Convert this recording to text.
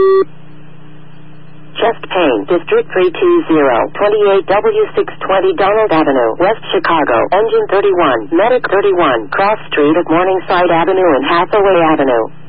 Chest pain, District 320, 28W620 Donald Avenue, West Chicago, Engine 31, Medic 31, Cross Street at Morningside Avenue and Hathaway Avenue.